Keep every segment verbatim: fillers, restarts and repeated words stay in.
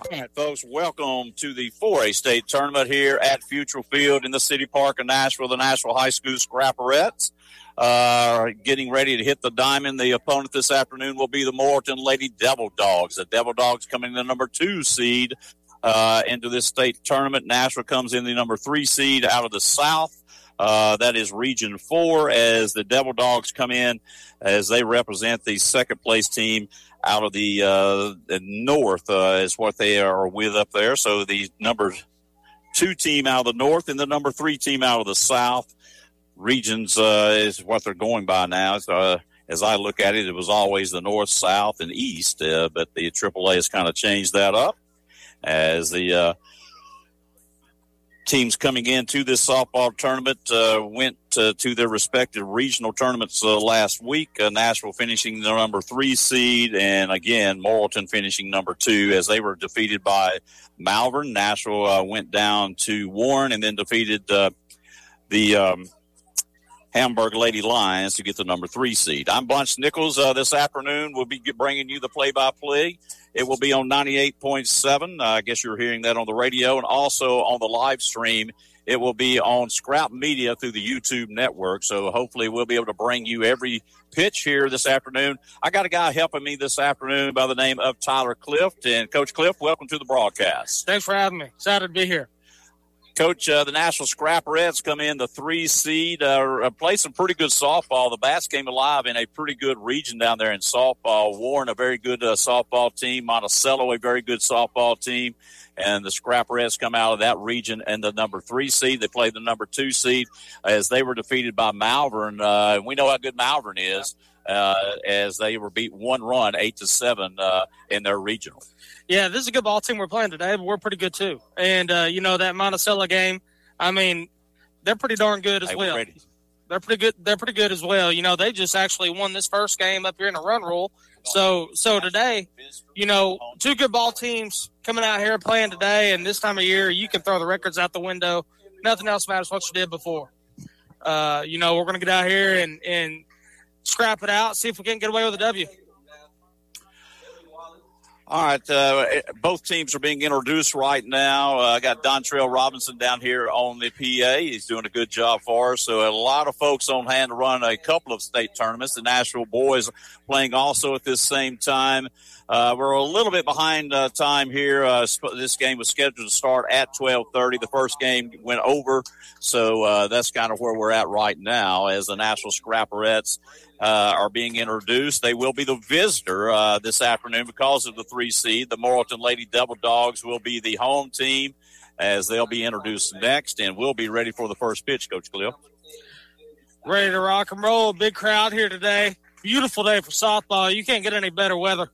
All right, folks, welcome to the four A state tournament here at Futrell Field in the City Park of Nashville. The Nashville High School Scrapperettes are uh, getting ready to hit the diamond. The opponent this afternoon will be the Morrilton Lady Devil Dogs. The Devil Dogs coming in the number two seed uh, into this state tournament. Nashville comes in the number three seed out of the South. Uh, that is Region four, as the Devil Dogs come in as they represent the second-place team out of the, uh, the North uh, is what they are with up there. So the number two team out of the North and the number three team out of the South. Regions uh, is what they're going by now. So, uh, as I look at it, it was always the North, South, and East, uh, but the triple A has kind of changed that up as the uh, – teams coming into this softball tournament uh, went uh, to their respective regional tournaments uh, last week. Uh, Nashville finishing the number three seed, and again, Morrilton finishing number two as they were defeated by Malvern. Nashville uh, went down to Warren and then defeated uh, the um, Hamburg Lady Lions to get the number three seed. I'm Bunch Nichols. Uh, this afternoon we'll be bringing you the play-by-play. It will be on ninety-eight point seven. Uh, I guess you're hearing that on the radio, and also on the live stream. It will be on Scrap Media through the YouTube network. So hopefully we'll be able to bring you every pitch here this afternoon. I got a guy helping me this afternoon by the name of Tyler Clift. And Coach Clift, welcome to the broadcast. Thanks for having me. Excited to be here. Coach, uh, the Nashville Scrapperettes come in the three seed, uh, play some pretty good softball. The Bats came alive in a pretty good region down there in softball. Warren, a very good uh, softball team. Monticello, a very good softball team. And the Scrapperettes come out of that region and the number three seed. They played the number two seed as they were defeated by Malvern. Uh, we know how good Malvern is uh, as they were beat one run, eight to seven uh, in their regional. Yeah, this is a good ball team we're playing today, but we're pretty good too. And, uh, you know, that Monticello game, I mean, they're pretty darn good as hey, well. They're pretty good. They're pretty good as well. You know, they just actually won this first game up here in a run rule. So, so today, you know, two good ball teams coming out here playing today, and this time of year, you can throw the records out the window. Nothing else matters what you did before. Uh, you know, we're going to get out here and, and scrap it out, see if we can get away with a W. All right, uh, both teams are being introduced right now. Uh, I got Dontrell Robinson down here on the P A. He's doing a good job for us. So a lot of folks on hand to run a couple of state tournaments. The Nashville boys playing also at this same time. Uh, we're a little bit behind uh, time here. Uh, this game was scheduled to start at twelve thirty. The first game went over, so uh, that's kind of where we're at right now as the Nashville Scrapperettes uh, are being introduced. They will be the visitor uh, this afternoon because of the three seed. The Morrilton Lady Devil Dogs will be the home team as they'll be introduced next, and we'll be ready for the first pitch, Coach Cliff. Ready to rock and roll. Big crowd here today. Beautiful day for softball. You can't get any better weather.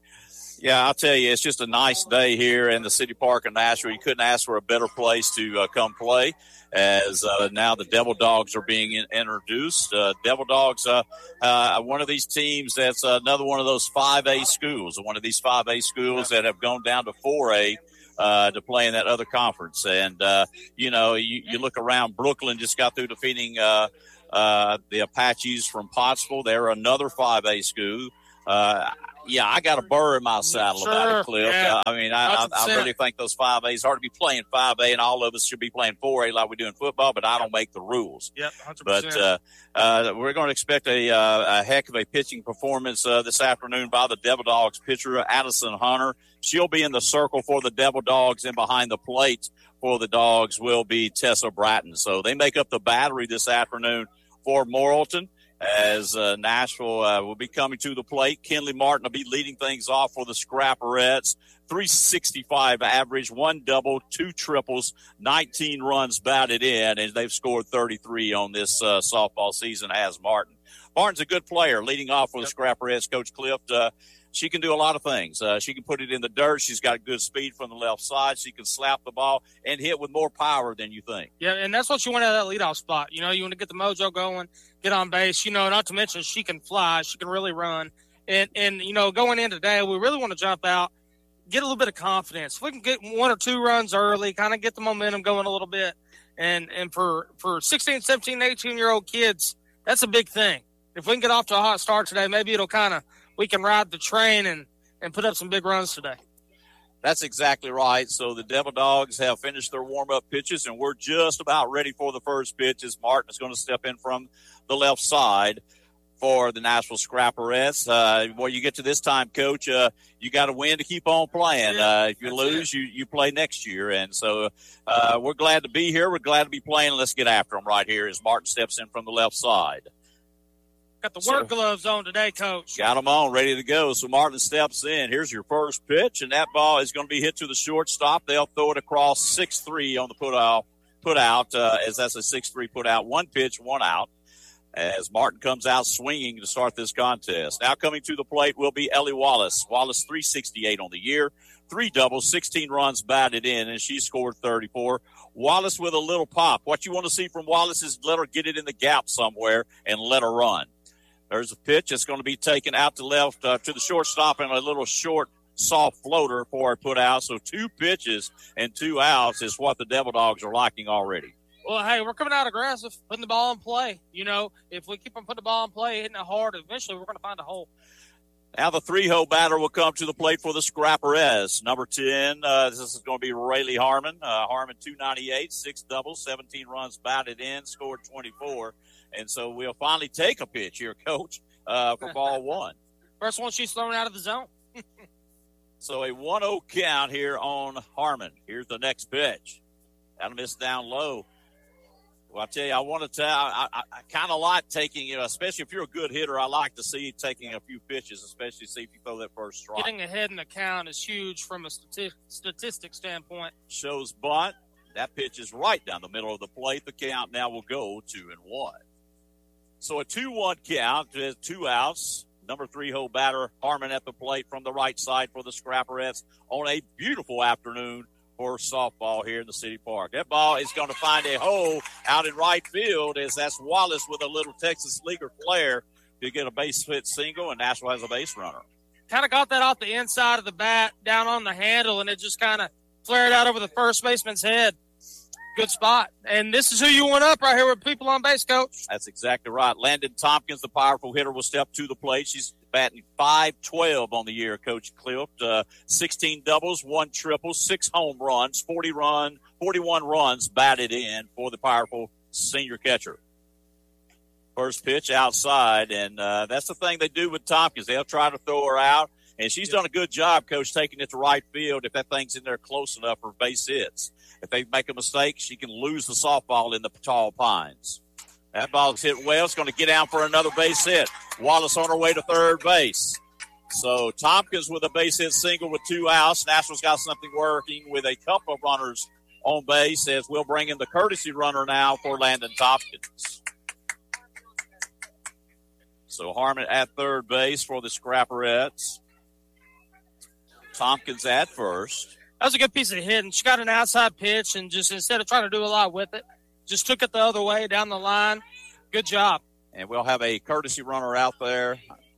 Yeah, I'll tell you, it's just a nice day here in the City Park of Nashville. You couldn't ask for a better place to uh, come play as uh, now the Devil Dogs are being in- introduced. Uh, Devil Dogs, uh, uh, one of these teams that's uh, another one of those five A schools, one of these five A schools that have gone down to four A uh, to play in that other conference. And, uh, you know, you, you look around, Brooklyn just got through defeating uh, uh, the Apaches from Pottsville. They're another five A school. Uh, yeah, I got a burr in my saddle sure, about it, Cliff. Yeah. Uh, I mean, I, I, I really think those five A's hard to be playing five A, and all of us should be playing four A like we do in football, but I don't make the rules. Yep, one hundred percent. But uh, uh, we're going to expect a, uh, a heck of a pitching performance uh, this afternoon by the Devil Dogs pitcher, Addison Hunter. She'll be in the circle for the Devil Dogs, and behind the plate for the Dogs will be Tessa Bratton. So they make up the battery this afternoon for Morrilton. As uh, Nashville uh, will be coming to the plate. Kenley Martin will be leading things off for the Scrapperettes. three sixty-five average, one double, two triples, nineteen runs batted in, and they've scored thirty-three on this uh, softball season as Martin. Martin's a good player leading off for the Scrapperettes. Coach Clift, uh, she can do a lot of things. Uh, she can put it in the dirt. She's got good speed from the left side. She can slap the ball and hit with more power than you think. Yeah, and that's what you want out of that leadoff spot. You know, you want to get the mojo going, get on base. You know, not to mention she can fly. She can really run. And, and you know, going in today, we really want to jump out, get a little bit of confidence. If we can get one or two runs early, kind of get the momentum going a little bit. And, and for, for sixteen, seventeen, eighteen-year-old kids, that's a big thing. If we can get off to a hot start today, maybe it'll kind of – we can ride the train and, and put up some big runs today. That's exactly right. So the Devil Dogs have finished their warm-up pitches, and we're just about ready for the first pitch as Martin is going to step in from the left side for the Nashville Scrapperettes. Uh, well, you get to this time, Coach, uh, you got to win to keep on playing. Uh, if you lose, you, you play next year. And so uh, we're glad to be here. We're glad to be playing. Let's get after them right here as Martin steps in from the left side. Got the work so, gloves on today, Coach. Got them on, ready to go. So Martin steps in. Here's your first pitch, and that ball is going to be hit to the shortstop. They'll throw it across six three on the put out, put out uh, as that's a six three put out. One pitch, one out, as Martin comes out swinging to start this contest. Now coming to the plate will be Ellie Wallace. Wallace, three sixty-eight on the year, three doubles, sixteen runs batted in, and she scored thirty-four. Wallace with a little pop. What you want to see from Wallace is let her get it in the gap somewhere and let her run. There's a pitch that's going to be taken out to left uh, to the shortstop and a little short, soft floater for a put out. So two pitches and two outs is what the Devil Dogs are liking already. Well, hey, we're coming out aggressive, putting the ball in play. You know, if we keep on putting the ball in play, hitting it hard, eventually we're going to find a hole. Now the three-hole batter will come to the plate for the Scrapperettes. Number ten, uh, this is going to be Rayleigh Harmon. Uh, Harmon, two ninety-eight, six doubles, seventeen runs batted in, scored twenty-four. And so we'll finally take a pitch here, Coach, uh, for ball one. First one she's thrown out of the zone. So a one oh count here on Harmon. Here's the next pitch. That'll miss down low. Well, I tell you, I want to tell I, I, I kind of like taking, you know, especially if you're a good hitter, I like to see you taking a few pitches, especially see if you throw that first strike. Getting ahead in the count is huge from a stati- statistic standpoint. Shows bunt. That pitch is right down the middle of the plate. The count now will go two and one. So a two one count, two outs. Number three hole batter, Harmon at the plate from the right side for the Scrapperettes on a beautiful afternoon for softball here in the city park. That ball is going to find a hole out in right field as that's Wallace with a little Texas Leaguer flair to get a base hit single, and Nashville has a base runner. Kind of got that off the inside of the bat down on the handle, and it just kind of flared out over the first baseman's head. Good spot. And this is who you want up right here with people on base, Coach. That's exactly right. Landon Tompkins, the powerful hitter, will step to the plate. She's batting five twelve on the year, Coach Clift. Uh, sixteen doubles, one triple, six home runs, forty run, forty-one runs batted in for the powerful senior catcher. First pitch outside, and uh, that's the thing they do with Tompkins. They'll try to throw her out, and she's done a good job, Coach, taking it to right field if that thing's in there close enough for base hits. If they make a mistake, she can lose the softball in the tall pines. That ball's hit well. It's going to get down for another base hit. Wallace on her way to third base. So Tompkins with a base hit single with two outs. Nashville's got something working with a couple of runners on base as we'll bring in the courtesy runner now for Landon Tompkins. So Harmon at third base for the Scrapperettes. Tompkins at first. That was a good piece of hitting. She got an outside pitch and just instead of trying to do a lot with it, just took it the other way down the line. Good job. And we'll have a courtesy runner out there.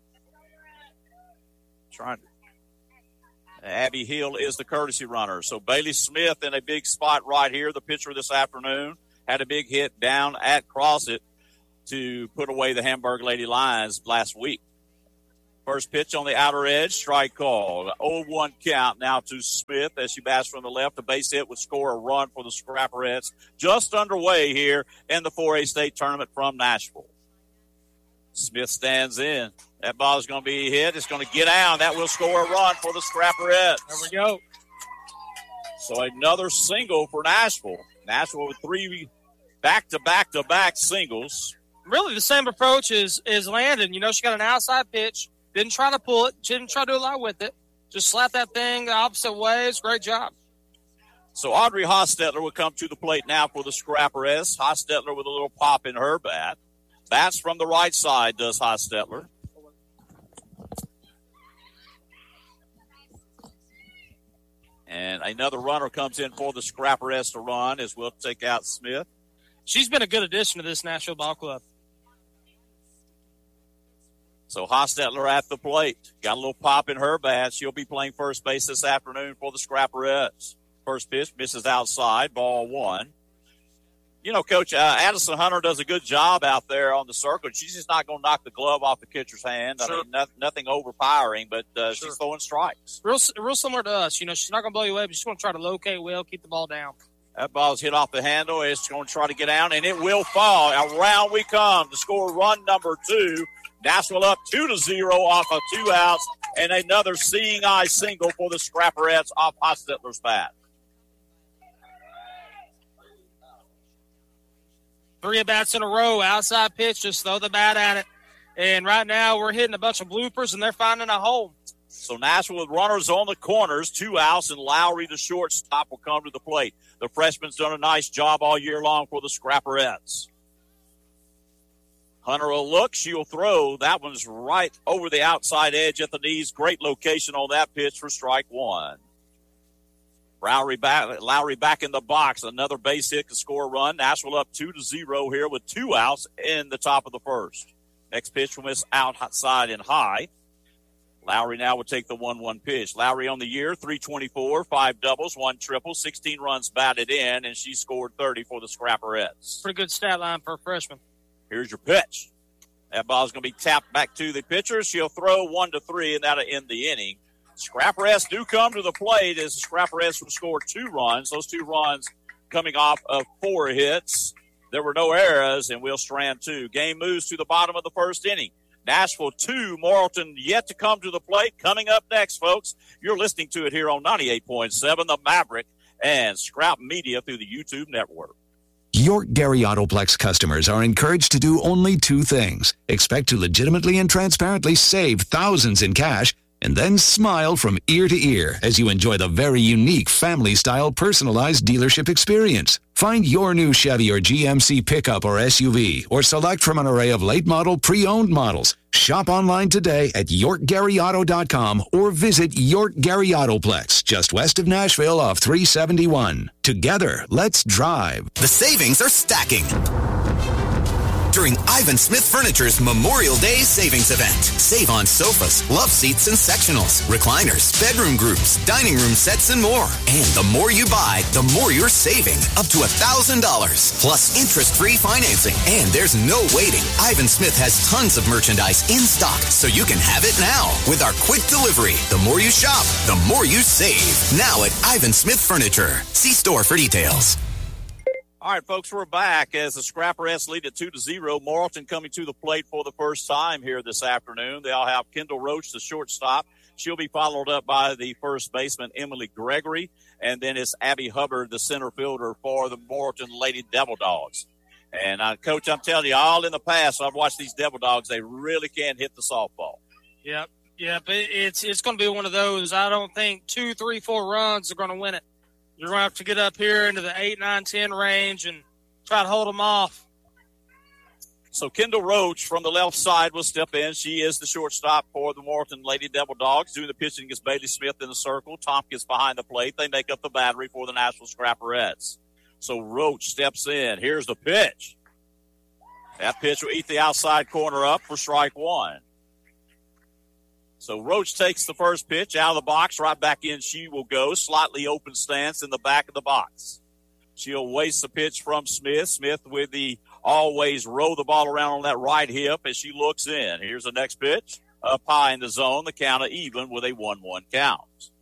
Trying to. Abby Hill is the courtesy runner. So Bailey Smith in a big spot right here, the pitcher this afternoon, had a big hit down at Crossett to put away the Hamburg Lady Lions last week. First pitch on the outer edge, strike call. oh one count now to Smith as she bats from the left. A base hit would score a run for the Scrapperettes. Just underway here in the four A state tournament from Nashville. Smith stands in. That ball is going to be hit. It's going to get out. That will score a run for the Scrapperettes. There we go. So another single for Nashville. Nashville with three back-to-back-to-back singles. Really the same approach as, as Landon. You know, she got an outside pitch. Didn't try to pull it. She didn't try to do a lot with it. Just slap that thing the opposite ways. Great job. So Audrey Hostetler will come to the plate now for the Scrapperettes. Hostetler with a little pop in her bat. Bats from the right side, does Hostetler. And another runner comes in for the Scrapperettes to run as we'll take out Smith. She's been a good addition to this Nashville Ball Club. So Hostetler at the plate. Got a little pop in her bat. She'll be playing first base this afternoon for the Scrapperettes. First pitch misses outside, ball one. You know, Coach, uh, Addison Hunter does a good job out there on the circle. She's just not going to knock the glove off the catcher's hand. Sure. I mean, no, nothing overpowering, but uh, sure. she's throwing strikes. Real, real similar to us. You know, she's not going to blow you away, but she's going to try to locate well, keep the ball down. That ball's hit off the handle. It's going to try to get down, and it will fall. Around we come to score run number two. Nashville up two to zero off of two outs, and another seeing eye single for the Scrapperettes off Hostetler's bat. Three at-bats in a row, outside pitch, just throw the bat at it. And right now we're hitting a bunch of bloopers, and they're finding a hole. So Nashville with runners on the corners, two outs, and Lowry, the shortstop, will come to the plate. The freshman's done a nice job all year long for the Scrapperettes. Hunter will look, she'll throw. That one's right over the outside edge at the knees. Great location on that pitch for strike one. Lowry back, Lowry back in the box. Another base hit to score a run. Nashville up two to zero here with two outs in the top of the first. Next pitch from this outside and high. Lowry now will take the one one pitch. Lowry on the year, three twenty-four, five doubles, one triple, sixteen runs batted in, and she scored thirty for the Scrapperettes. Pretty good stat line for a freshman. Here's your pitch. That ball's going to be tapped back to the pitcher. She'll throw one to three, and that'll end the inning. Scrapperettes do come to the plate as the Scrapperettes will score two runs. Those two runs coming off of four hits. There were no errors, and we'll strand two. Game moves to the bottom of the first inning. Nashville two, Morrilton yet to come to the plate. Coming up next, folks, you're listening to it here on ninety-eight point seven, The Maverick, and Scrap Media through the YouTube network. York Gary Autoplex customers are encouraged to do only two things. Expect to legitimately and transparently save thousands in cash, and then smile from ear to ear as you enjoy the very unique family-style personalized dealership experience. Find your new Chevy or G M C pickup or S U V, or select from an array of late-model pre-owned models. Shop online today at york gary auto dot com or visit York Gary Autoplex, just west of Nashville off three seventy-one. Together, let's drive. The savings are stacking during Ivan Smith Furniture's Memorial Day savings event. Save on sofas, love seats, and sectionals, recliners, bedroom groups, dining room sets, and more. And the more you buy, the more you're saving, up to one thousand dollars, plus interest-free financing. And there's no waiting. Ivan Smith has tons of merchandise in stock, so you can have it now. With our quick delivery, the more you shop, the more you save. Now at Ivan Smith Furniture. See store for details. All right, folks, we're back as the Scrapperettes lead at two to zero. Morrilton coming to the plate for the first time here this afternoon. They'll have Kendall Roach, the shortstop. She'll be followed up by the first baseman, Emily Gregory, and then it's Abby Hubbard, the center fielder for the Morrilton Lady Devil Dogs. And, uh, Coach, I'm telling you, all in the past, I've watched these Devil Dogs. They really can hit the softball. Yep, yep. It's, it's going to be one of those. I don't think two, three, four runs are going to win it. You're going to have to get up here into the eight, nine, ten range and try to hold them off. So Kendall Roach from the left side will step in. She is the shortstop for the Morrilton Lady Devil Dogs. Doing the pitching is Bailey Smith in the circle. Tompkins behind the plate. They make up the battery for the Nashville Scrapperettes. So Roach steps in. Here's the pitch. That pitch will eat the outside corner up for strike one. So Roach takes the first pitch out of the box, right back in she will go. Slightly open stance in the back of the box. She'll waste the pitch from Smith. Smith with the always roll the ball around on that right hip as she looks in. Here's the next pitch. Up high in the zone, the count of even with a one one count.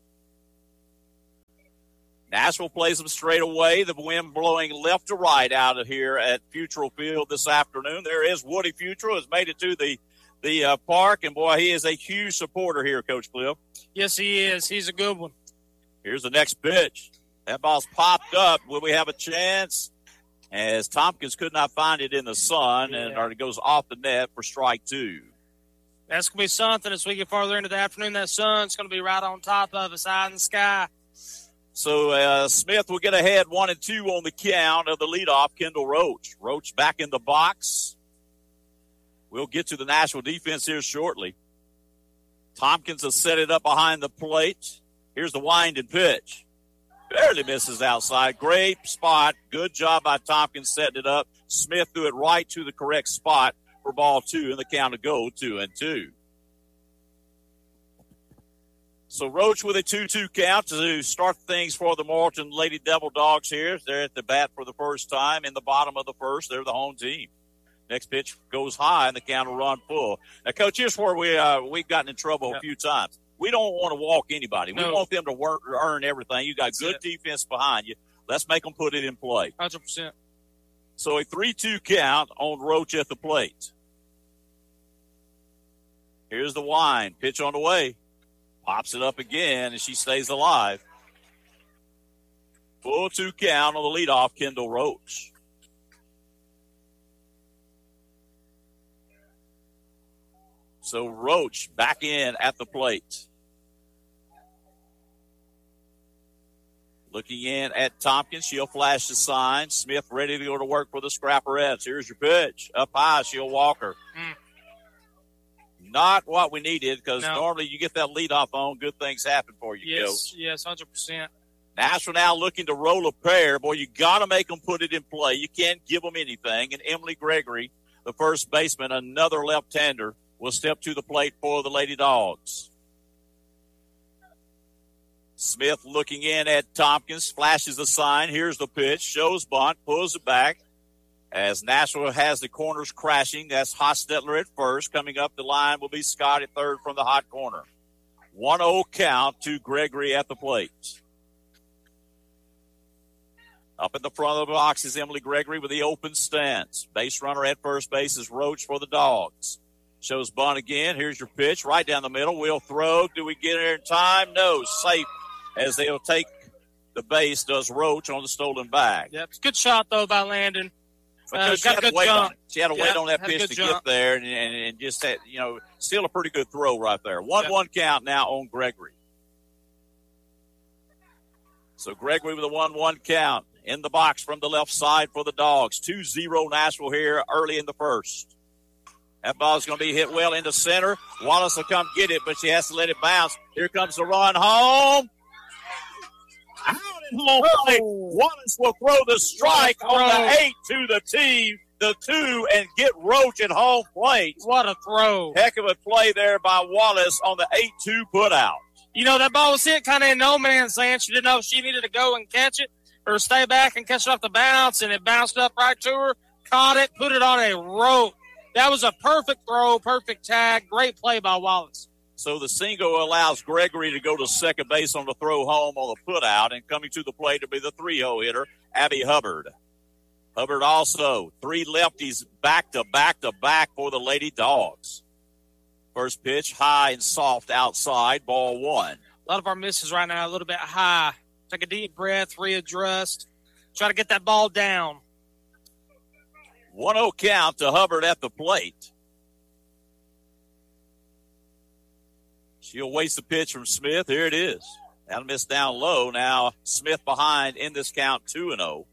Nashville plays them straight away. The wind blowing left to right out of here at Futrell Field this afternoon. There is Woody Futrell, has made it to the the uh, park, and boy, he is a huge supporter here, Coach Cliff. Yes, he is. He's a good one. Here's the next pitch. That ball's popped up. Will we have a chance? As Tompkins could not find it in the sun, yeah. and or it goes off the net for strike two. That's going to be something as we get farther into the afternoon. That sun's going to be right on top of us, eye in the sky. So uh, Smith will get ahead one and two on the count of the leadoff, Kendall Roach. Roach back in the box. We'll get to the Nashville defense here shortly. Tompkins has set it up behind the plate. Here's the wind and pitch. Barely misses outside. Great spot. Good job by Tompkins setting it up. Smith threw it right to the correct spot for ball two, and the count to go two and two. So Roach with a two two count to start things for the Morton Lady Devil Dogs here. They're at the bat for the first time in the bottom of the first. They're the home team. Next pitch goes high, and the count will run full. Now, Coach, here's where we, uh, we've gotten in trouble yep. a few times. We don't want to walk anybody. We no. want them to work, earn everything. You got That's good it. defense behind you. Let's make them put it in play. one hundred percent. So a three two count on Roach at the plate. Here's the wind. Pitch on the way. Pops it up again, and she stays alive. Full two count on the leadoff, Kendall Roach. So Roach back in at the plate. Looking in at Tompkins. She'll flash the sign. Smith ready to go to work for the Scrapperettes. Here's your pitch. Up high, she'll walk her. Mm. Not what we needed, because no. normally you get that leadoff on, good things happen for you, yes, Coach. Yes, one hundred percent. Nashville now looking to roll a pair. Boy, you got to make them put it in play. You can't give them anything. And Emily Gregory, the first baseman, another left-hander, will step to the plate for the Lady Dogs. Smith looking in at Tompkins, flashes the sign. Here's the pitch, shows bunt, pulls it back. As Nashville has the corners crashing, that's Hostetler at first. Coming up the line will be Scott at third from the hot corner. one oh count to Gregory at the plate. Up in the front of the box is Emily Gregory with the open stance. Base runner at first base is Roach for the Dogs. Shows bunt again. Here's your pitch right down the middle. We'll throw. Do we get there in time? No. Safe as they'll take the base, does Roach on the stolen bag. Yep. Good shot, though, by Landon. Uh, she, had to wait on, she had to yeah, wait on that pitch to jump. get there, and, and, and just had, you know, still a pretty good throw right there. one one yep. count now on Gregory. So Gregory with a one one count in the box from the left side for the Dogs. two zero Nashville here early in the first. That ball's going to be hit well into center. Wallace will come get it, but she has to let it bounce. Here comes the run home. Out at home plate. Wallace will throw the strike on the eight to the T, the two, and get Roach at home plate. What a throw. Heck of a play there by Wallace on the eight two putout. You know, that ball was hit kind of in no man's land. She didn't know if she needed to go and catch it or stay back and catch it off the bounce, and it bounced up right to her, caught it, put it on a rope. That was a perfect throw, perfect tag. Great play by Wallace. So the single allows Gregory to go to second base on the throw home on the putout, and coming to the plate to be the three-oh hitter, Abby Hubbard. Hubbard also, three lefties back to back to back for the Lady Dogs. First pitch, high and soft outside, ball one. A lot of our misses right now, a little bit high. Take a deep breath, readjust, try to get that ball down. one oh count to Hubbard at the plate. She'll waste the pitch from Smith. Here it is. That'll miss down low. Now Smith behind in this count, two and oh.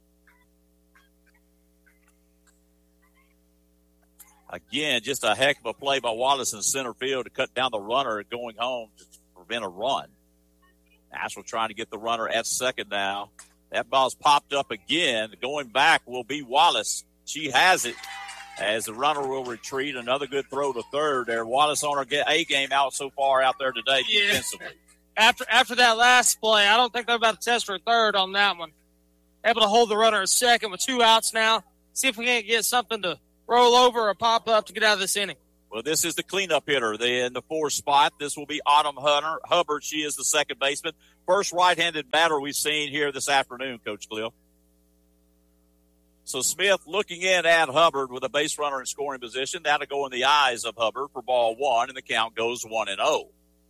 Again, just a heck of a play by Wallace in center field to cut down the runner going home to prevent a run. Nashville trying to get the runner at second now. That ball's popped up again. Going back will be Wallace. She has it as the runner will retreat. Another good throw to third there. Wallace on her A game out so far out there today yeah. defensively. After after that last play, I don't think they're about to test her third on that one. Able to hold the runner at second with two outs now. See if we can't get something to roll over or pop up to get out of this inning. Well, this is the cleanup hitter. They in the fourth spot. This will be Autumn Hunter. Hubbard, she is the second baseman. First right-handed batter we've seen here this afternoon, Coach Cliff. So Smith looking in at Hubbard with a base runner in scoring position. That'll go in the eyes of Hubbard for ball one, and the count goes one and oh.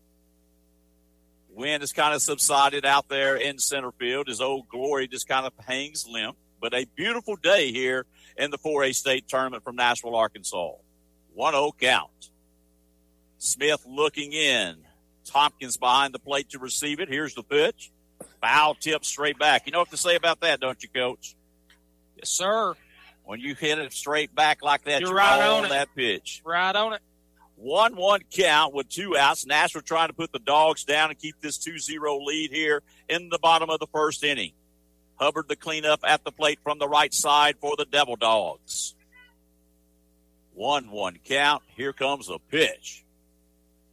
Wind has kind of subsided out there in center field as Old Glory just kind of hangs limp. But a beautiful day here in the four A state tournament from Nashville, Arkansas. one oh count. Smith looking in. Tompkins behind the plate to receive it. Here's the pitch. Foul tip straight back. You know what to say about that, don't you, Coach? Yes, sir. When you hit it straight back like that, you're, you're right on, on that pitch. Right on it. one one count with two outs. Nashville trying to put the Dogs down and keep this two zero lead here in the bottom of the first inning. Hubbard the cleanup at the plate from the right side for the Devil Dogs. one one count. Here comes a pitch.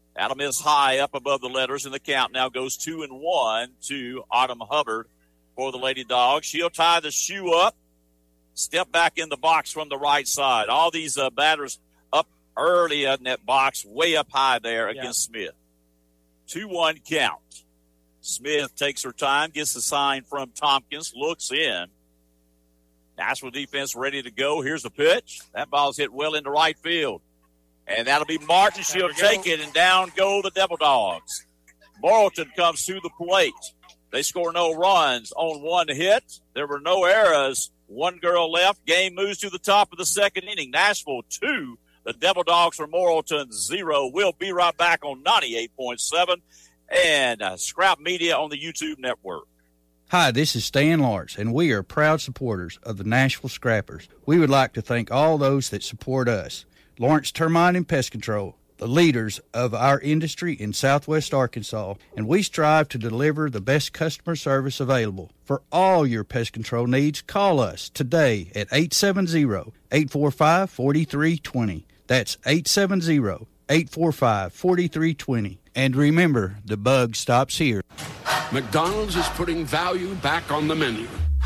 That'll miss high up above the letters, and the count now goes two and one to Autumn Hubbard for the Lady Dogs. She'll tie the shoe up, step back in the box from the right side. All these uh, batters up early in that box, way up high there Yeah. against Smith. two one count. Smith takes her time, gets the sign from Tompkins, looks in. Nashville defense ready to go. Here's the pitch. That ball's hit well into right field. And that'll be Martin. She'll take it, and down go the Devil Dogs. Morrilton comes to the plate. They score no runs on one hit. There were no errors. One girl left. Game moves to the top of the second inning. Nashville two. The Devil Dogs from Morrilton zero. We'll be right back on ninety-eight point seven and uh, Scrap Media on the YouTube network. Hi, this is Stan Lawrence, and we are proud supporters of the Nashville Scrappers. We would like to thank all those that support us. Lawrence Termite and Pest Control, the leaders of our industry in southwest Arkansas, and we strive to deliver the best customer service available. For all your pest control needs, call us today at eight seven zero, eight four five, four three two zero. That's eight seven zero, eight four five, four three two zero. And remember, the bug stops here. McDonald's is putting value back on the menu,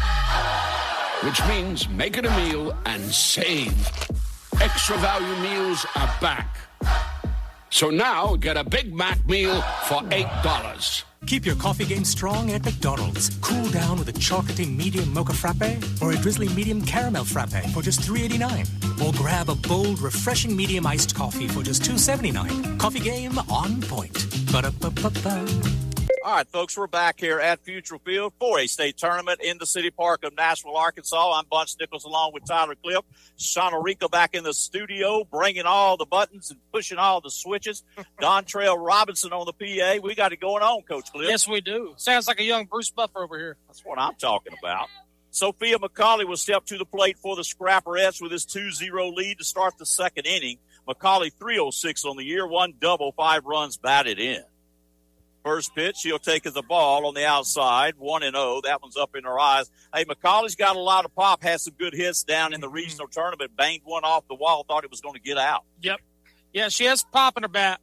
which means make it a meal and save. Extra value meals are back. So now get a Big Mac meal for eight dollars. Keep your coffee game strong at McDonald's. Cool down with a chocolatey medium mocha frappe or a drizzly medium caramel frappe for just three eighty-nine. Or grab a bold, refreshing medium iced coffee for just two seventy-nine. Coffee game on point. Ba-da-ba-ba-ba. All right, folks, we're back here at Futrell Field for a state tournament in the city park of Nashville, Arkansas. I'm Bunch Nichols along with Tyler Cliff. Shauna Rico back in the studio, bringing all the buttons and pushing all the switches. Dontrell Robinson on the P A. We got it going on, Coach Cliff. Yes, we do. Sounds like a young Bruce Buffer over here. That's what I'm talking about. Sophia McCauley will step to the plate for the Scrapperettes with his two zero lead to start the second inning. McCauley three oh six on the year, one double, five runs batted in. First pitch, she'll take as a ball on the outside, one and oh. That one's up in her eyes. Hey, McCauley's got a lot of pop, has some good hits down in the regional tournament, banged one off the wall, thought it was going to get out. Yep. Yeah, she has pop in her bat.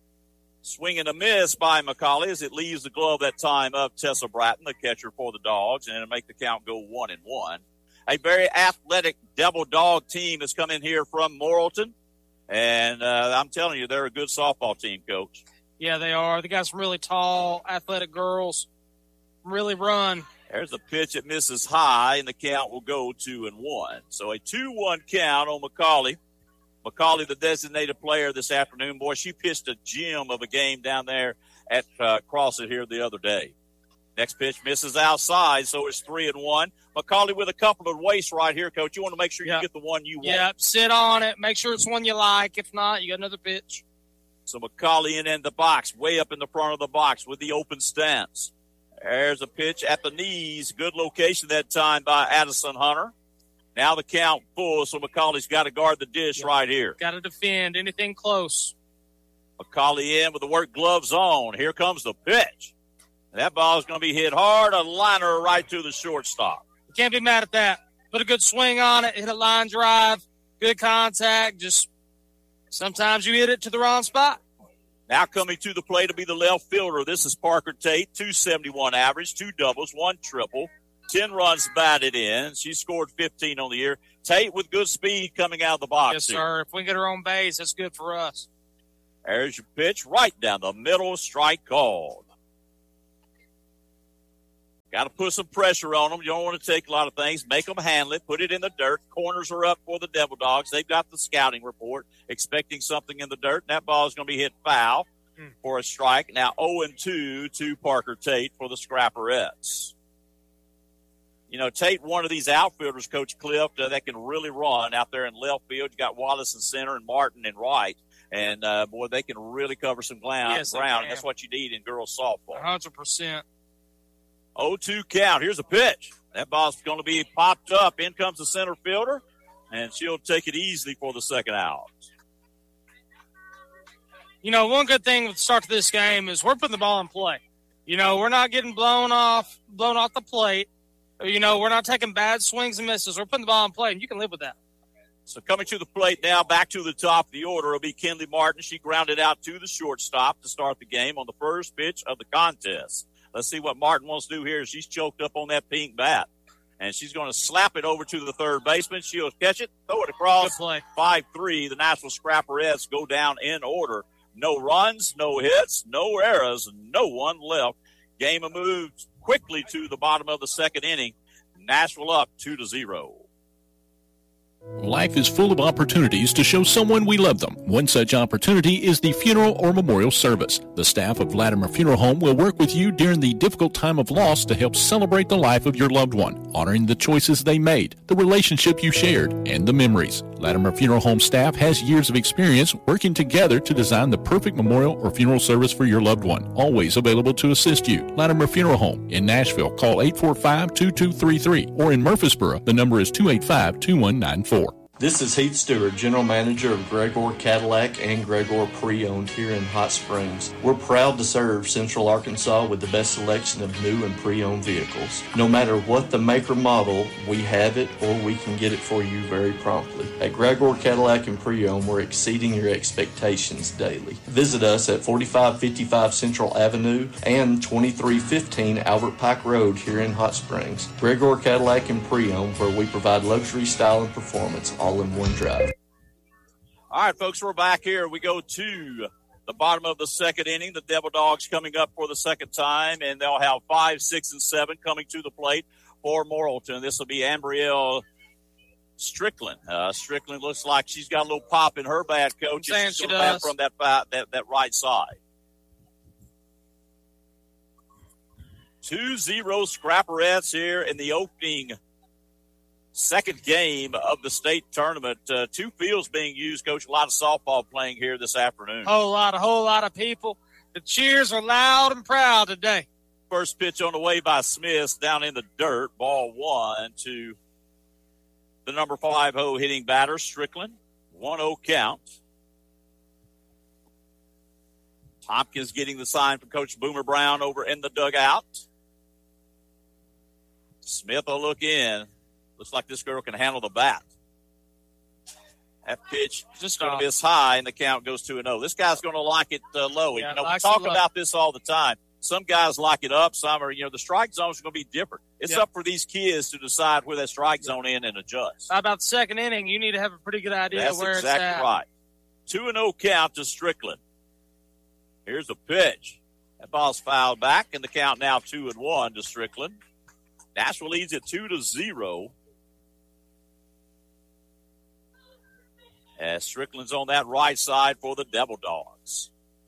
Swing and a miss by McCauley as it leaves the glove that time of Tessa Bratton, the catcher for the Dogs, and it'll make the count go one and one. A very athletic Devil Dog team has come in here from Morrilton, and uh, I'm telling you, they're a good softball team, Coach. Yeah, they are. They got some really tall, athletic girls. Really run. There's a pitch that misses high, and the count will go two and one. So a two one count on McCauley. McCauley, the designated player this afternoon. Boy, she pitched a gem of a game down there at uh, Crossett here the other day. Next pitch misses outside, so it's three and one. McCauley with a couple of wastes right here, Coach. You want to make sure you Yep. get the one you want. Yep, sit on it. Make sure it's one you like. If not, you got another pitch. So McCauley in, in the box, way up in the front of the box with the open stance. There's a pitch at the knees. Good location that time by Addison Hunter. Now the count full, so McCauley's got to guard the dish Yep. right here. Got to defend anything close. McCauley in with the work gloves on. Here comes the pitch. And that ball is going to be hit hard, a liner right to the shortstop. You can't be mad at that. Put a good swing on it, hit a line drive, good contact. Just sometimes you hit it to the wrong spot. Now coming to the plate to be the left fielder. This is Parker Tate, two seventy-one average, two doubles, one triple, ten runs batted in. She scored fifteen on the year. Tate with good speed coming out of the box. Yes, here. sir. If we can get her on base, that's good for us. There's your pitch right down the middle, strike called. Got to put some pressure on them. You don't want to take a lot of things. Make them handle it. Put it in the dirt. Corners are up for the Devil Dogs. They've got the scouting report, expecting something in the dirt. And that ball is going to be hit foul hmm. for a strike. Now oh and two to Parker Tate for the Scrapperettes. You know, Tate, one of these outfielders, Coach Cliff, uh, that can really run out there in left field. You got Wallace in center and Martin in right. And, uh, boy, they can really cover some ground. Yes, ground. That's what you need in girls softball. one hundred percent. oh two count. Here's a pitch. That ball's going to be popped up. In comes the center fielder, and she'll take it easily for the second out. You know, one good thing with the start to this game is we're putting the ball in play. You know, we're not getting blown off, blown off the plate. You know, we're not taking bad swings and misses. We're putting the ball in play, and you can live with that. So coming to the plate now, back to the top of the order will be Kinley Martin. She grounded out to the shortstop to start the game on the first pitch of the contest. Let's see what Martin wants to do here. She's choked up on that pink bat. And she's going to slap it over to the third baseman. She'll catch it, throw it across. five three. The Nashville Scrapperettes go down in order. No runs, no hits, no errors, no one left. Game moves quickly to the bottom of the second inning. Nashville up two to zero. Life is full of opportunities to show someone we love them. One such opportunity is the funeral or memorial service. The staff of Latimer Funeral Home will work with you during the difficult time of loss to help celebrate the life of your loved one, honoring the choices they made, the relationship you shared, and the memories. Latimer Funeral Home staff has years of experience working together to design the perfect memorial or funeral service for your loved one. Always available to assist you. Latimer Funeral Home in Nashville. Call eight four five, two two three three. Or in Murfreesboro, the number is two eight five, two one nine four. This is Heath Stewart, General Manager of Gregor Cadillac and Gregor Pre-Owned here in Hot Springs. We're proud to serve Central Arkansas with the best selection of new and pre-owned vehicles. No matter what the make or model, we have it or we can get it for you very promptly. At Gregor Cadillac and Pre-Owned, we're exceeding your expectations daily. Visit us at forty-five fifty-five Central Avenue and twenty-three fifteen Albert Pike Road here in Hot Springs. Gregor Cadillac and Pre-Owned, where we provide luxury, style, and performance all in one drive. All right, folks, we're back here. We go to the bottom of the second inning. The Devil Dogs coming up for the second time, and they'll have five, six, and seven coming to the plate for Morrilton. This will be Ambrielle Strickland. Uh, Strickland looks like she's got a little pop in her bat, Coach. I'm saying she's she going to does. from that, that, that right side. two zero Scrapperettes here in the opening second game of the state tournament. Uh, two fields being used, Coach. A lot of softball playing here this afternoon. Whole lot, a whole lot of people. The cheers are loud and proud today. First pitch on the way by Smith down in the dirt. Ball one to the number five hole hitting batter, Strickland. one oh count. Tompkins getting the sign from Coach Boomer Brown over in the dugout. Smith will look in. Looks like this girl can handle the bat. That pitch just going to miss high, and the count goes two and oh. This guy's going to like it uh, low. Yeah, you know, we likes talk it low. about this all the time. Some guys like it up. Some are, you know, the strike zones are going to be different. It's Yep. up for these kids to decide where that strike zone in and adjust. How about the second inning? You need to have a pretty good idea That's where exactly it's at. right. two and oh count to Strickland. Here's the pitch. That ball's fouled back, and the count now two and one to Strickland. Nashville leads it two to zero. As Strickland's on that right side for the Devil Dogs.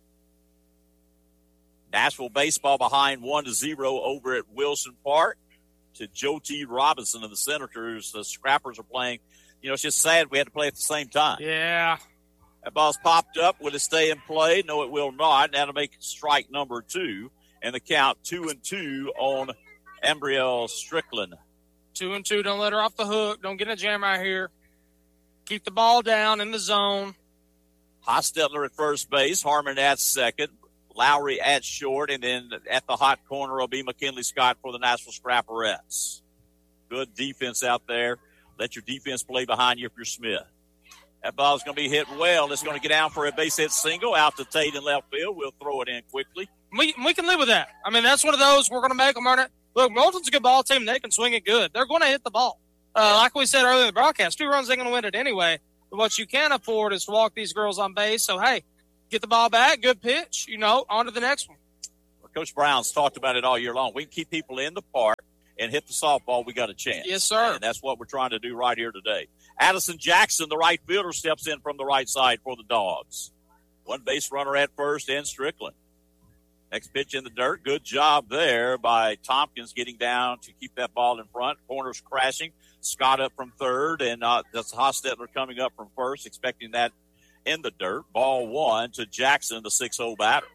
Nashville baseball behind one to zero over at Wilson Park to Joe T. Robinson of the Senators. The Scrappers are playing. You know, it's just sad we had to play at the same time. Yeah. That ball's popped up. Will it stay in play? No, it will not. That'll make strike number two. And the count two and two on Ambrielle Strickland. Two and two. Don't let her off the hook. Don't get in a jam right here. Keep the ball down in the zone. Hostetler at first base. Harmon at second. Lowry at short. And then at the hot corner will be McKinley Scott for the Nashville Scrapperettes. Good defense out there. Let your defense play behind you if you're Smith. That ball's going to be hit well. It's going to get down for a base hit single out to Tate in left field. We'll throw it in quickly. We we can live with that. I mean, that's one of those we're going to make them earn it. Look, Moulton's a good ball team. They can swing it good. They're going to hit the ball. Uh, like we said earlier in the broadcast, two runs, they're going to win it anyway. But what you can afford is to walk these girls on base. So, hey, get the ball back, good pitch, you know, on to the next one. Well, Coach Brown's talked about it all year long. We can keep people in the park and hit the softball. We got a chance. Yes, sir. And that's what we're trying to do right here today. Addison Jackson, the right fielder, steps in from the right side for the Dogs. One base runner at first and Strickland. Next pitch in the dirt. Good job there by Tompkins getting down to keep that ball in front. Corners crashing. Scott up from third, and uh, that's Hostetler coming up from first, expecting that in the dirt. Ball one to Jackson, the six oh batter.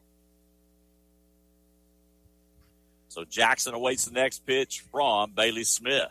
So Jackson awaits the next pitch from Bailey Smith.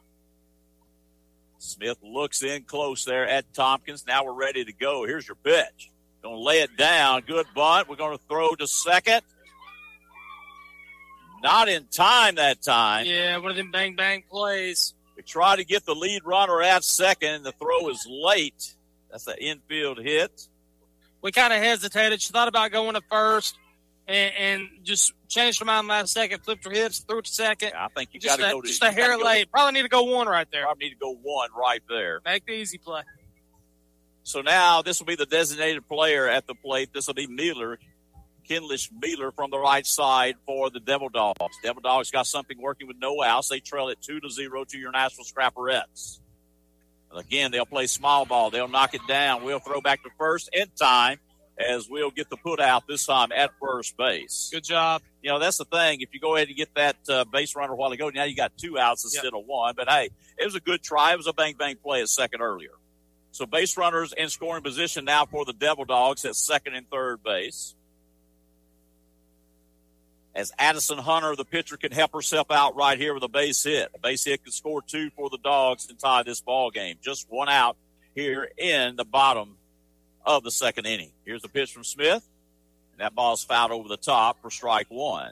Smith looks in close there at Tompkins. Now we're ready to go. Here's your pitch. Going to lay it down. Good bunt. We're going to throw to second. Not in time that time. Yeah, one of them bang-bang plays. The try to get the lead runner at second. The throw is late. That's an infield hit. We kind of hesitated. She thought about going to first and, and just changed her mind last second, flipped her hips, threw it to second. Yeah, I think you got to go to just a hair late. Probably need to go one right there. Probably need to go one right there. Make the easy play. So now this will be the designated player at the plate. This will be Mueller, Kinlish Mueller from the right side for the Devil Dogs. Devil Dogs got something working with no outs. They trail it two to zero to your Nashville Scrapperettes. Again, they'll play small ball. They'll knock it down. We'll throw back to first in time as we'll get the put out this time at first base. Good job. You know, that's the thing. If you go ahead and get that uh, base runner a while ago, now you got two outs instead yep. of one. But, hey, it was a good try. It was a bang-bang play at second earlier. So base runners in scoring position now for the Devil Dogs at second and third base. As Addison Hunter, the pitcher, can help herself out right here with a base hit. A base hit can score two for the Dogs and tie this ball game. Just one out here in the bottom of the second inning. Here's the pitch from Smith, and that ball's fouled over the top for strike one.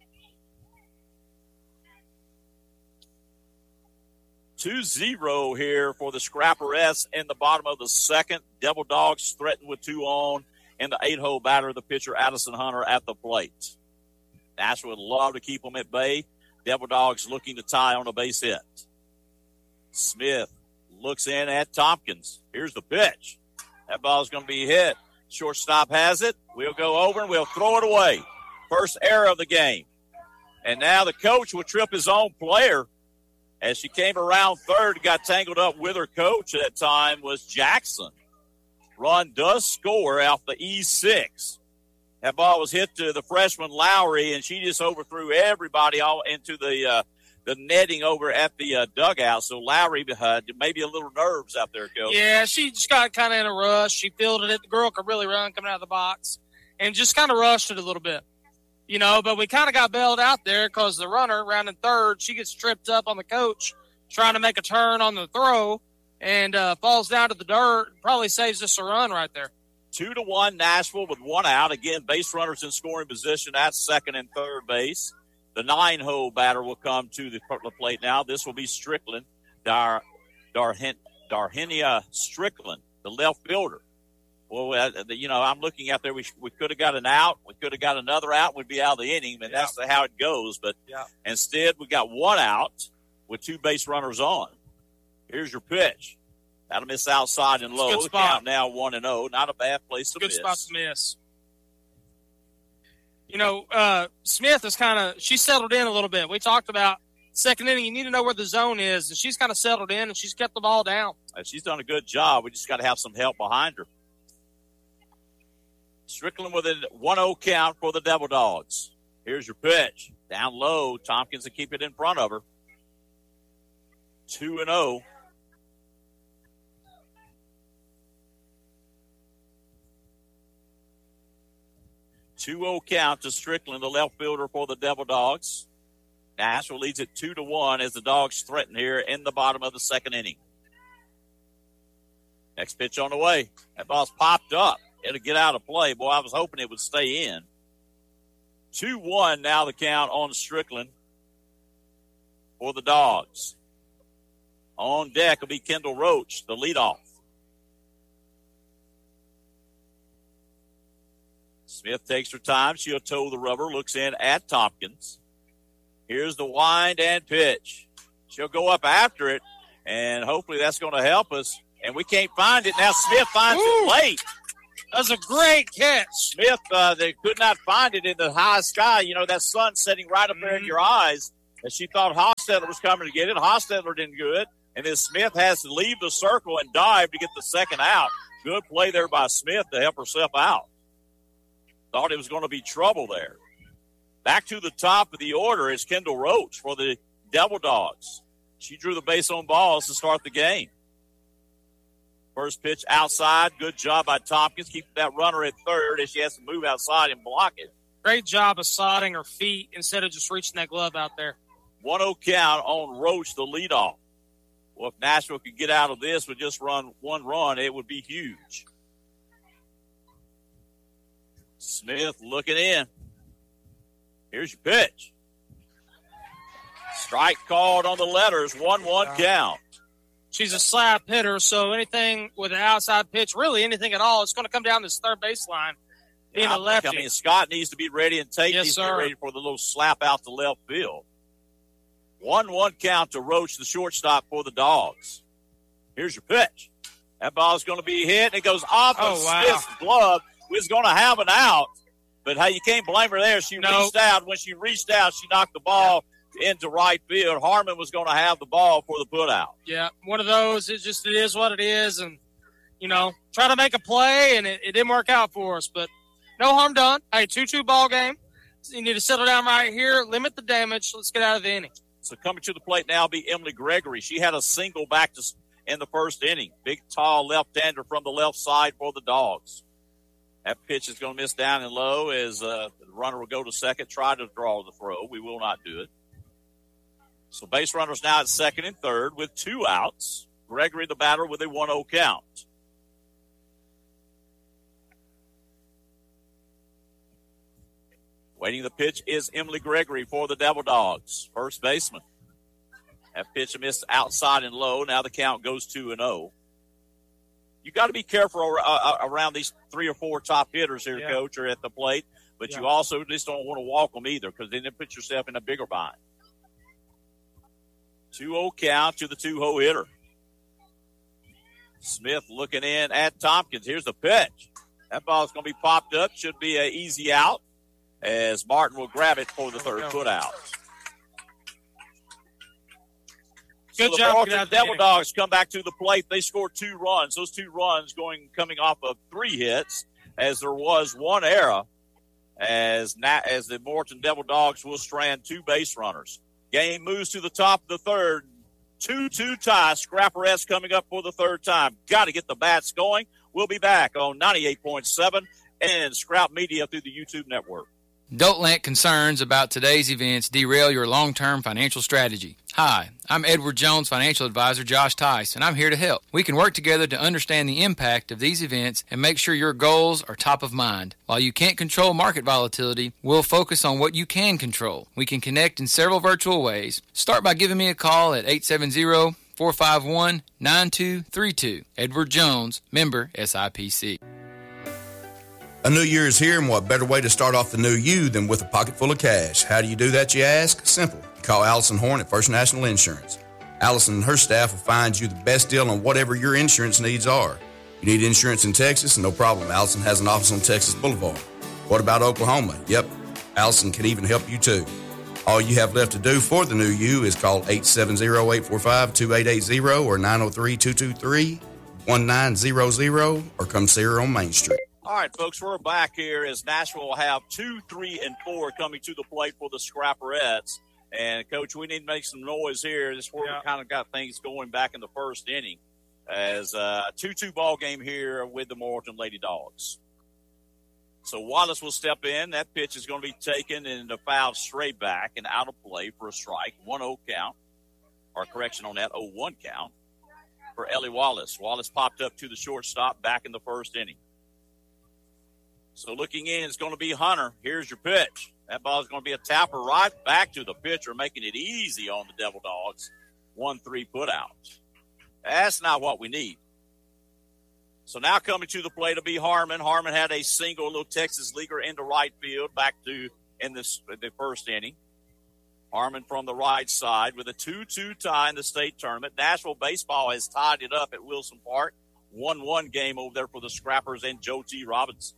two zero here for the Scrapperettes in the bottom of the second. Devil Dogs threatened with two on, and the eight-hole batter, the pitcher Addison Hunter, at the plate. Nashville would love to keep them at bay. Devil Dogs looking to tie on a base hit. Smith looks in at Tompkins. Here's the pitch. That ball's going to be hit. Shortstop has it. We'll go over and we'll throw it away. First error of the game. And now the coach will trip his own player. As she came around third, got tangled up with her coach at that time was Jackson. Run does score off the E six. That ball was hit to the freshman Lowry, and she just overthrew everybody all into the uh, the netting over at the uh, dugout. So Lowry had maybe a little nerves out there, Coach. Yeah, she just got kind of in a rush. She fielded it. The girl could really run coming out of the box and just kind of rushed it a little bit. You know, but we kind of got bailed out there because the runner, rounding third, she gets tripped up on the coach trying to make a turn on the throw and uh, falls down to the dirt. Probably saves us a run right there. Two to one Nashville with one out. Again, base runners in scoring position at second and third base. The nine-hole batter will come to the plate now. This will be Strickland, Dar, Darhen, Darhenia Strickland, the left fielder. Well, uh, you know, I'm looking out there. We we could have got an out. We could have got another out. We'd be out of the inning, and yeah. that's how it goes. But yeah. instead, we got one out with two base runners on. Here's your pitch. That'll miss outside and low. The count now one and zero. Not a bad place to good miss. Good spot to miss. You know, uh, Smith is kind of she's settled in a little bit. We talked about second inning. You need to know where the zone is, and she's kind of settled in and she's kept the ball down. And she's done a good job. We just got to have some help behind her. Strickland with a one oh count for the Devil Dogs. Here's your pitch. Down low. Tompkins will keep it in front of her. two and oh. two oh count to Strickland, the left fielder for the Devil Dogs. Nashville leads it two to one as the Dogs threaten here in the bottom of the second inning. Next pitch on the way. That ball's popped up. It'll get out of play. Boy, I was hoping it would stay in. two one now the count on Strickland for the Dogs. On deck will be Kendall Roach, the leadoff. Smith takes her time. She'll toe the rubber, looks in at Tompkins. Here's the wind and pitch. She'll go up after it, and hopefully that's going to help us. And we can't find it. Now Smith finds Ooh. it late. That's a great catch. Smith, uh, they could not find it in the high sky. You know, that sun setting right up mm-hmm. there in your eyes. And she thought Hostetler was coming to get it. Hostetler didn't do it. And then Smith has to leave the circle and dive to get the second out. Good play there by Smith to help herself out. Thought it was going to be trouble there. Back to the top of the order is Kendall Roach for the Devil Dogs. She drew the base on balls to start the game. First pitch outside. Good job by Tompkins. Keep that runner at third as she has to move outside and block it. Great job of sodding her feet instead of just reaching that glove out there. one oh count on Roach, the leadoff. Well, if Nashville could get out of this with just run one run, it would be huge. Smith looking in. Here's your pitch. Strike called on the letters, one one count. She's a slap hitter, so anything with an outside pitch, really anything at all, it's going to come down this third baseline. Being yeah, a lefty. I mean, Scott needs to be ready, and Tate yes, needs sir. to be ready for the little slap out to left field. one one count to Roach, the shortstop for the Dogs. Here's your pitch. That ball's going to be hit. It goes off oh, of wow. Smith's glove. Was going to have an out, but how you can't blame her there. She nope. reached out. When she reached out, she knocked the ball yeah. into right field. Harmon was going to have the ball for the put out. Yeah, one of those. It just it is what it is, and you know, try to make a play, and it, it didn't work out for us. But no harm done. Hey, two two ball game. So you need to settle down right here, limit the damage. Let's get out of the inning. So coming to the plate now will be Emily Gregory. She had a single back to in the first inning. Big, tall left-hander from the left side for the Dogs. That pitch is going to miss down and low as uh, the runner will go to second, try to draw the throw. We will not do it. So base runners now at second and third with two outs. Gregory, the batter, with a one oh count. Waiting the pitch is Emily Gregory for the Devil Dogs, first baseman. That pitch missed outside and low. Now the count goes two and oh. You got to be careful uh, around these three or four top hitters here, yeah. Coach, or at the plate. But yeah. you also just don't want to walk them either, because then you put yourself in a bigger bind. two oh count to the two-hole hitter. Smith looking in at Tompkins. Here's the pitch. That ball's going to be popped up. Should be an easy out, as Martin will grab it for the third put out. Good so job. The Devil Dogs come back to the plate. They scored two runs. Those two runs going coming off of three hits, as there was one error, as as the Morton Devil Dogs will strand two base runners. Game moves to the top of the third. two two tie. Scrapperettes coming up for the third time. Got to get the bats going. We'll be back on ninety-eight point seven and Scrap Media through the YouTube network. Don't let concerns about today's events derail your long-term financial strategy. Hi, I'm Edward Jones financial advisor Josh Tice, and I'm here to help. We can work together to understand the impact of these events and make sure your goals are top of mind. While you can't control market volatility, we'll focus on what you can control. We can connect in several virtual ways. Start by giving me a call at eight seven zero, four five one, nine two three two. Edward Jones, member S I P C. A new year is here, and what better way to start off the new you than with a pocket full of cash? How do you do that, you ask? Simple. Call Allison Horn at First National Insurance. Allison and her staff will find you the best deal on whatever your insurance needs are. You need insurance in Texas? No problem. Allison has an office on Texas Boulevard. What about Oklahoma? Yep, Allison can even help you too. All you have left to do for the new you is call eight seven zero, eight four five, two eight eight zero or nine oh three, two two three, one nine zero zero or come see her on Main Street. All right, folks, we're back here as Nashville will have two, three, and four coming to the plate for the Scrapperettes. And, Coach, we need to make some noise here. This is where yeah. we kind of got things going back in the first inning as a two two ball game here with the Morton Lady Dogs. So Wallace will step in. That pitch is going to be taken and fouled straight back and out of play for a strike. one oh count, or correction on that, oh one count for Ellie Wallace. Wallace popped up to the shortstop back in the first inning. So looking in is going to be Hunter. Here's your pitch. That ball is going to be a tapper right back to the pitcher, making it easy on the Devil Dogs. one three put out. That's not what we need. So now coming to the plate will be Harmon. Harmon had a single, little Texas leaguer into right field back to in this the first inning. Harmon from the right side with a two two tie in the state tournament. Nashville baseball has tied it up at Wilson Park. one one game over there for the Scrappers and Joe T. Robinson.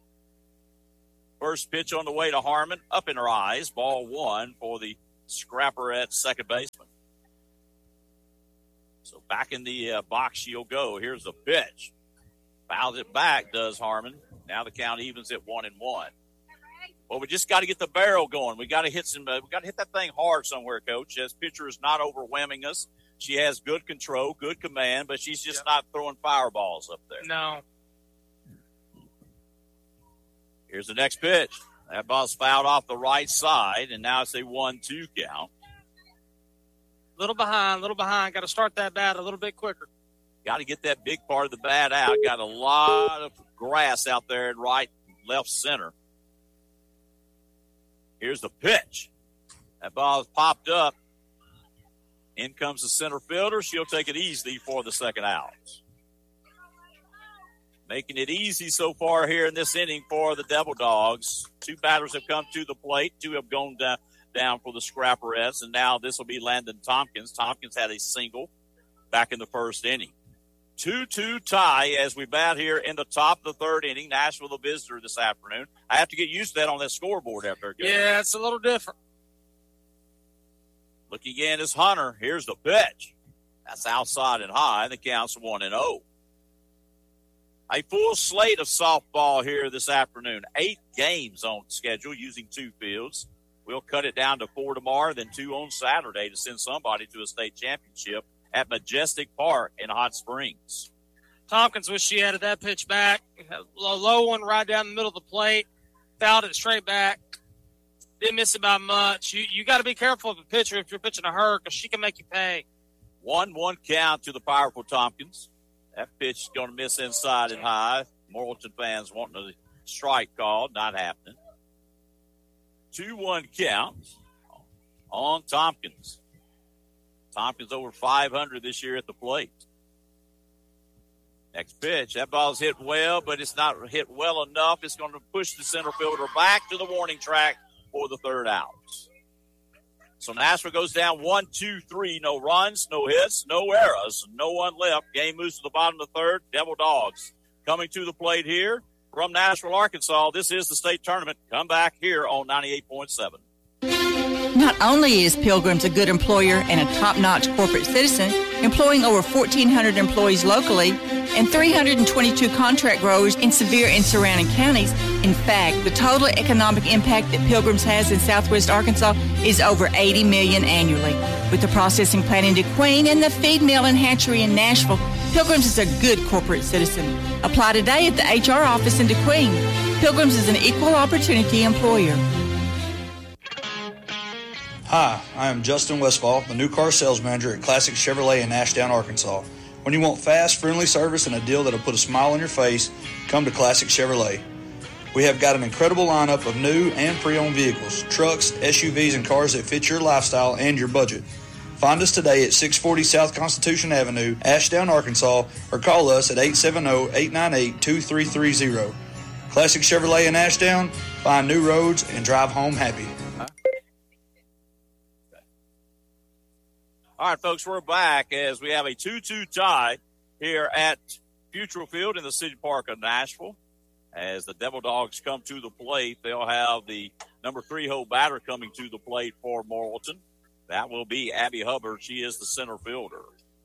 First pitch on the way to Harmon, up in her eyes, ball one for the Scrapper at second baseman. So back in the uh, box she'll go. Here's the pitch. Fouls it back, does Harmon. Now the count evens at one and one. Well, we just got to get the barrel going. We got to hit some. Uh, we got to hit that thing hard somewhere, Coach. This pitcher is not overwhelming us. She has good control, good command, but she's just yeah. not throwing fireballs up there. No. Here's the next pitch. That ball's fouled off the right side, and now it's a one two count. Little behind, little behind. Got to start that bat a little bit quicker. Got to get that big part of the bat out. Got a lot of grass out there in right, left center. Here's the pitch. That ball is popped up In comes the center fielder. She'll take it easy for the second out. Making it easy so far here in this inning for the Devil Dogs. Two batters have come to the plate. Two have gone down, down for the Scrapperettes, and now this will be Landon Tompkins. Tompkins had a single back in the first inning. two two tie as we bat here in the top of the third inning. Nashville the visitor this afternoon. I have to get used to that on that scoreboard out there. Yeah, it's a little different. Looking in is Hunter. Here's the pitch. That's outside and high. The count's one and oh. A full slate of softball here this afternoon. Eight games on schedule using two fields. We'll cut it down to four tomorrow, then two on Saturday to send somebody to a state championship at Majestic Park in Hot Springs. Tompkins wish she added that pitch back. A low one right down the middle of the plate. Fouled it straight back. Didn't miss it by much. You you got to be careful of a pitcher if you're pitching to her because she can make you pay. one one count to the powerful Tompkins. That pitch is going to miss inside and high. Morrilton fans wanting a strike called. Not happening. two one count on Tompkins. Tompkins over five hundred this year at the plate. Next pitch. That ball's hit well, but it's not hit well enough. It's going to push the center fielder back to the warning track for the third out. So Nashville goes down one, two, three. No runs, no hits, no errors, no one left. Game moves to the bottom of the third. Devil Dogs coming to the plate here from Nashville, Arkansas. This is the state tournament. Come back here on ninety-eight point seven. Not only is Pilgrim's a good employer and a top-notch corporate citizen, employing over fourteen hundred employees locally and three hundred twenty-two contract growers in Sevier and surrounding counties. In fact, the total economic impact that Pilgrim's has in southwest Arkansas is over eighty million dollars annually. With the processing plant in DeQueen and the feed mill and hatchery in Nashville, Pilgrim's is a good corporate citizen. Apply today at the H R office in DeQueen. Pilgrim's is an equal opportunity employer. Hi, I am Justin Westfall, the new car sales manager at Classic Chevrolet in Ashdown, Arkansas. When you want fast, friendly service and a deal that'll put a smile on your face, come to Classic Chevrolet. We have got an incredible lineup of new and pre-owned vehicles, trucks, S U Vs, and cars that fit your lifestyle and your budget. Find us today at six forty South Constitution Avenue, Ashdown, Arkansas, or call us at eight seven zero, eight nine eight, two three three zero. Classic Chevrolet in Ashdown, find new roads and drive home happy. All right, folks, we're back as we have a two two tie here at Futrell Field in the City Park of Nashville. As the Devil Dogs come to the plate, they'll have the number three hole batter coming to the plate for Morrilton. That will be Abby Hubbard. She is the center fielder.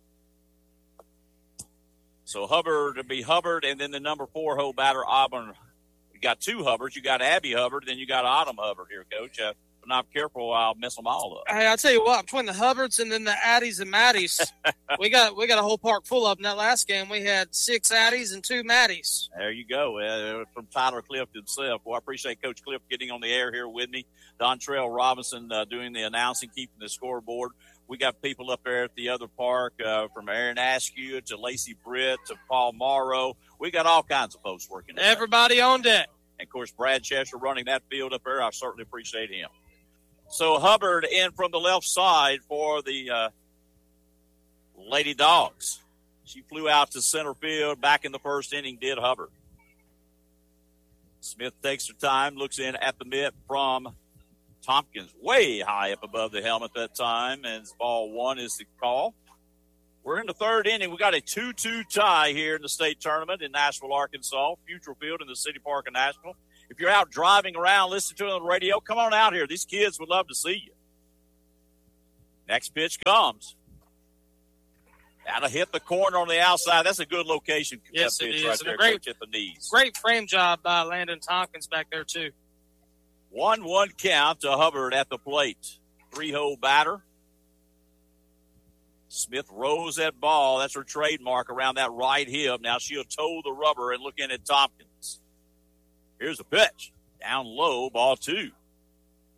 So Hubbard to be Hubbard, and then the number four hole batter, Auburn. You got two Hubbards. You got Abby Hubbard, then you got Autumn Hubbard here, Coach. Uh, If I'm not careful, I'll mess them all up. Hey, I'll tell you what, between the Hubbards and then the Addies and Maddies, we got we got a whole park full of them. That last game, we had six Addies and two Maddies. There you go, uh, from Tyler Clift himself. Well, I appreciate Coach Clift getting on the air here with me. Dontrell Robinson uh, doing the announcing, keeping the scoreboard. We got people up there at the other park, uh, from Aaron Askew to Lacey Britt to Paul Morrow. We got all kinds of folks working. Everybody on deck. And, of course, Brad Chester running that field up there. I certainly appreciate him. So Hubbard in from the left side for the uh, Lady Dogs. She flew out to center field back in the first inning, did Hubbard. Smith takes her time, looks in at the mitt from Tompkins, way high up above the helmet that time, and ball one is the call. We're in the third inning. We got a two two tie here in the state tournament in Nashville, Arkansas, Futrell Field in the City Park of Nashville. If you're out driving around, listening to it on the radio, come on out here. These kids would love to see you. Next pitch comes. That'll hit the corner on the outside. That's a good location. Yes, that it pitch is. right And there, a great, Coach, at the knees. Great frame job by Landon Tompkins back there, too. one one count to Hubbard at the plate. Three-hole batter. Smith rolls that ball. That's her trademark around that right hip. Now she'll toe the rubber and look in at Tompkins. Here's the pitch. Down low, ball two.